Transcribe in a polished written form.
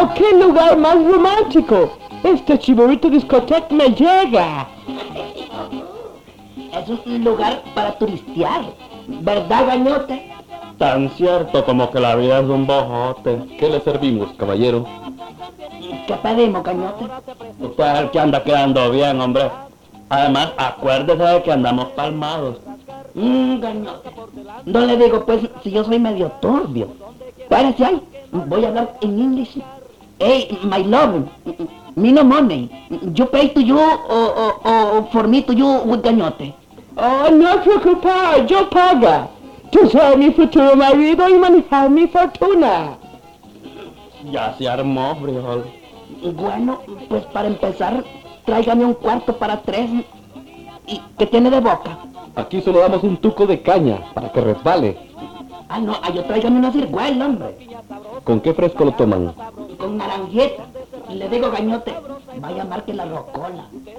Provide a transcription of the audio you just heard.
qué lugar más romántico! Este chiborrito discoteca me llega. Es un lugar para turistear, ¿verdad, Gañote? Tan cierto como que la vida es un bojote. ¿Qué le servimos, caballero? ¿Qué pedimos, Gañote? Usted es el que anda quedando bien, hombre. Además, acuérdese de que andamos palmados. Gañote. No le digo, pues, si yo soy medio turbio. Párese ahí, voy a hablar en inglés. Hey, my love, me no money. You pay to you or for me to you with Gañote. Oh, no preocupar, yo paga. Tú serás mi futuro marido y manejar mi fortuna. Ya se armó, frijol. Bueno, pues para empezar, tráigame un cuarto para 3 y que tiene de boca. Aquí solo damos un tuco de caña para que resbale. Ah, no, yo tráigame una cirguela, hombre. ¿Con qué fresco lo toman? Con naranjeta. Le digo, Gañote, vaya marque la rocola.